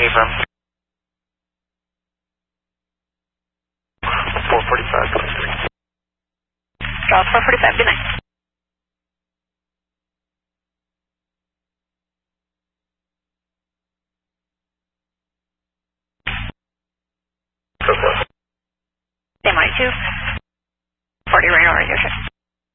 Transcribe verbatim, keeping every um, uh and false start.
Abram. four forty-five, twenty-three. Charles four forty-five, good night. So far. Same way, two.